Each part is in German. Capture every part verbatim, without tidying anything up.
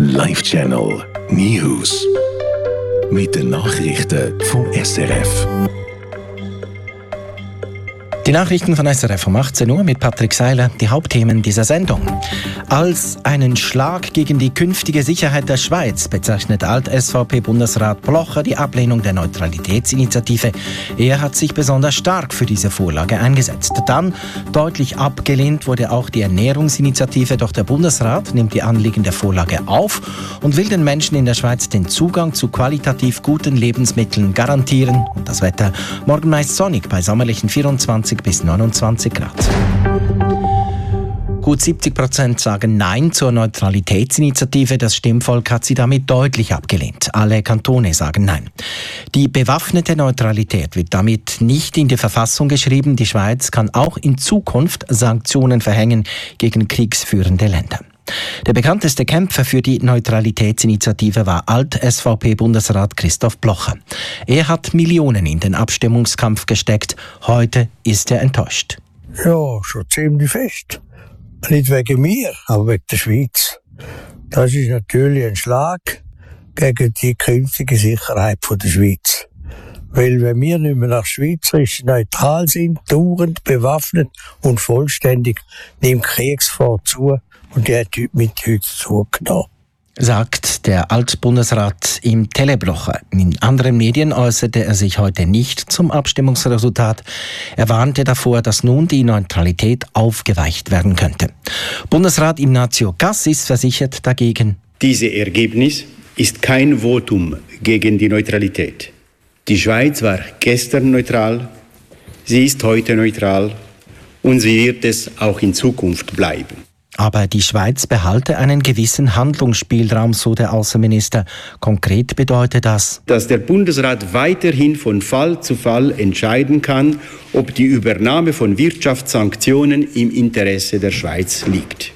Live Channel News mit den Nachrichten von S R F. Die Nachrichten von S R F um achtzehn Uhr mit Patrick Seiler, die Hauptthemen dieser Sendung. Als einen Schlag gegen die künftige Sicherheit der Schweiz bezeichnet Alt-S V P-Bundesrat Blocher die Ablehnung der Neutralitätsinitiative. Er hat sich besonders stark für diese Vorlage eingesetzt. Dann deutlich abgelehnt wurde auch die Ernährungsinitiative, doch der Bundesrat nimmt die Anliegen der Vorlage auf und will den Menschen in der Schweiz den Zugang zu qualitativ guten Lebensmitteln garantieren. Und das Wetter morgen meist sonnig bei sommerlichen vierundzwanzig bis neunundzwanzig Grad. Gut siebzig Prozent sagen Nein zur Neutralitätsinitiative. Das Stimmvolk hat sie damit deutlich abgelehnt. Alle Kantone sagen Nein. Die bewaffnete Neutralität wird damit nicht in die Verfassung geschrieben. Die Schweiz kann auch in Zukunft Sanktionen verhängen gegen kriegsführende Länder. Der bekannteste Kämpfer für die Neutralitätsinitiative war Alt-S V P-Bundesrat Christoph Blocher. Er hat Millionen in den Abstimmungskampf gesteckt. Heute ist er enttäuscht. Ja, schon ziemlich fest. Nicht wegen mir, aber wegen der Schweiz. Das ist natürlich ein Schlag gegen die künftige Sicherheit der Schweiz. Weil wenn wir nicht mehr nach schweizerisch neutral sind, dauernd bewaffnet und vollständig, nimmt Kriegsgefahr zu und die hat mit heute zugenommen. Sagt der Altbundesrat im Teleblocher. In anderen Medien äußerte er sich heute nicht zum Abstimmungsresultat. Er warnte davor, dass nun die Neutralität aufgeweicht werden könnte. Bundesrat Ignazio Cassis versichert dagegen: Dieses Ergebnis ist kein Votum gegen die Neutralität. Die Schweiz war gestern neutral, sie ist heute neutral und sie wird es auch in Zukunft bleiben. Aber die Schweiz behalte einen gewissen Handlungsspielraum, so der Außenminister. Konkret bedeutet das, dass der Bundesrat weiterhin von Fall zu Fall entscheiden kann, ob die Übernahme von Wirtschaftssanktionen im Interesse der Schweiz liegt.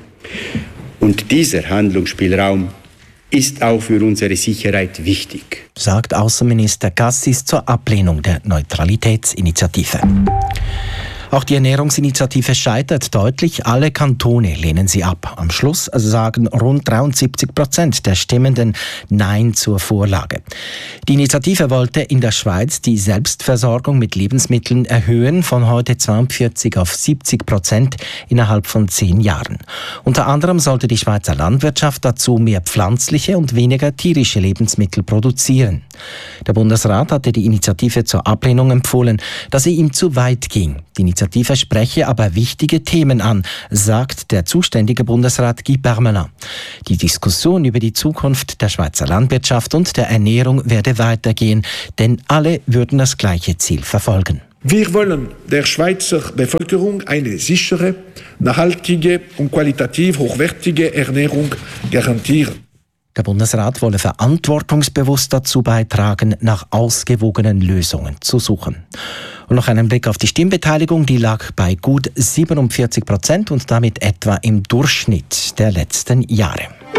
Und dieser Handlungsspielraum ist auch für unsere Sicherheit wichtig, sagt Außenminister Cassis zur Ablehnung der Neutralitätsinitiative. Auch die Ernährungsinitiative scheitert deutlich. Alle Kantone lehnen sie ab. Am Schluss sagen rund dreiundsiebzig Prozent der Stimmenden Nein zur Vorlage. Die Initiative wollte in der Schweiz die Selbstversorgung mit Lebensmitteln erhöhen, von heute zweiundvierzig auf siebzig Prozent innerhalb von zehn Jahren. Unter anderem sollte die Schweizer Landwirtschaft dazu mehr pflanzliche und weniger tierische Lebensmittel produzieren. Der Bundesrat hatte die Initiative zur Ablehnung empfohlen, da sie ihm zu weit ging. Die Initiative spreche aber wichtige Themen an, sagt der zuständige Bundesrat Guy Parmelin. Die Diskussion über die Zukunft der Schweizer Landwirtschaft und der Ernährung werde weitergehen, denn alle würden das gleiche Ziel verfolgen. Wir wollen der Schweizer Bevölkerung eine sichere, nachhaltige und qualitativ hochwertige Ernährung garantieren. Der Bundesrat wolle verantwortungsbewusst dazu beitragen, nach ausgewogenen Lösungen zu suchen. Und noch einen Blick auf die Stimmbeteiligung, die lag bei gut siebenundvierzig Prozent und damit etwa im Durchschnitt der letzten Jahre.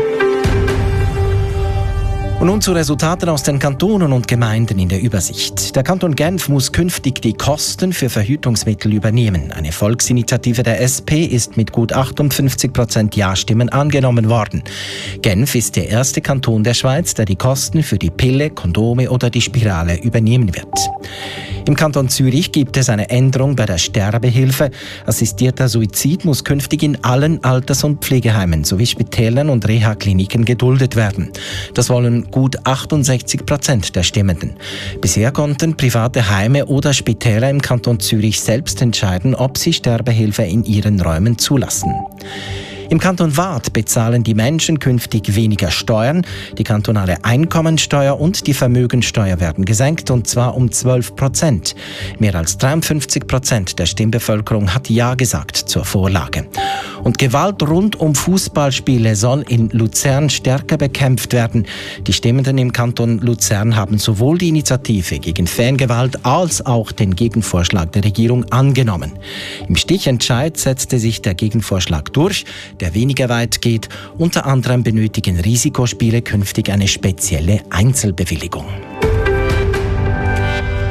Und nun zu Resultaten aus den Kantonen und Gemeinden in der Übersicht. Der Kanton Genf muss künftig die Kosten für Verhütungsmittel übernehmen. Eine Volksinitiative der S P ist mit gut achtundfünfzig Prozent Ja-Stimmen angenommen worden. Genf ist der erste Kanton der Schweiz, der die Kosten für die Pille, Kondome oder die Spirale übernehmen wird. Im Kanton Zürich gibt es eine Änderung bei der Sterbehilfe. Assistierter Suizid muss künftig in allen Alters- und Pflegeheimen sowie Spitälern und Reha-Kliniken geduldet werden. Das wollen gut achtundsechzig Prozent der Stimmenden. Bisher konnten private Heime oder Spitäler im Kanton Zürich selbst entscheiden, ob sie Sterbehilfe in ihren Räumen zulassen. Im Kanton Waadt bezahlen die Menschen künftig weniger Steuern. Die kantonale Einkommensteuer und die Vermögensteuer werden gesenkt, und zwar um zwölf Prozent. Mehr als dreiundfünfzig Prozent der Stimmbevölkerung hat Ja gesagt zur Vorlage. Und Gewalt rund um Fußballspiele soll in Luzern stärker bekämpft werden. Die Stimmenden im Kanton Luzern haben sowohl die Initiative gegen Fangewalt als auch den Gegenvorschlag der Regierung angenommen. Im Stichentscheid setzte sich der Gegenvorschlag durch, der weniger weit geht. Unter anderem benötigen Risikospiele künftig eine spezielle Einzelbewilligung.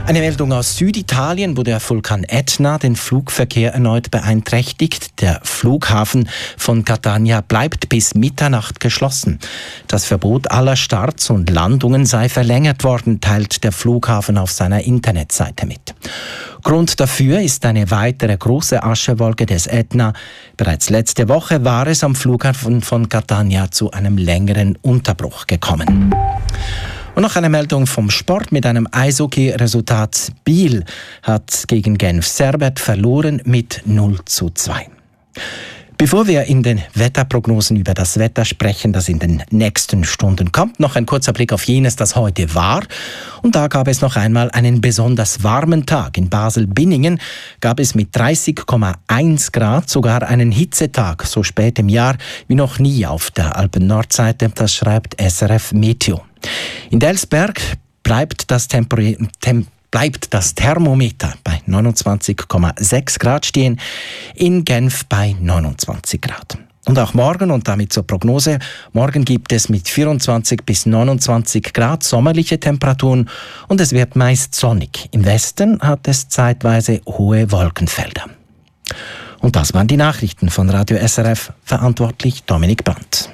Eine Meldung aus Süditalien, wo der Vulkan Etna den Flugverkehr erneut beeinträchtigt. Der Flughafen von Catania bleibt bis Mitternacht geschlossen. Das Verbot aller Starts und Landungen sei verlängert worden, teilt der Flughafen auf seiner Internetseite mit. Grund dafür ist eine weitere große Aschewolke des Etna. Bereits letzte Woche war es am Flughafen von Catania zu einem längeren Unterbruch gekommen. Und noch eine Meldung vom Sport mit einem Eishockey-Resultat. Biel hat gegen Genf Servet verloren mit null zu zwei. Bevor wir in den Wetterprognosen über das Wetter sprechen, das in den nächsten Stunden kommt, noch ein kurzer Blick auf jenes, das heute war. Und da gab es noch einmal einen besonders warmen Tag. In Basel-Binningen gab es mit dreißig Komma eins Grad sogar einen Hitzetag, so spät im Jahr wie noch nie auf der Alpen-Nordseite. Das schreibt S R F Meteo. In Delsberg bleibt das, Tempor- Tem- bleibt das Thermometer bei neunundzwanzig Komma sechs Grad stehen, in Genf bei neunundzwanzig Grad. Und auch morgen, und damit zur Prognose, morgen gibt es mit vierundzwanzig bis neunundzwanzig Grad sommerliche Temperaturen und es wird meist sonnig. Im Westen hat es zeitweise hohe Wolkenfelder. Und das waren die Nachrichten von Radio S R F, verantwortlich Dominik Brandt.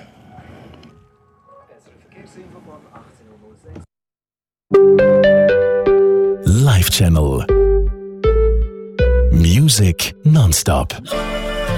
Live Channel. Music nonstop.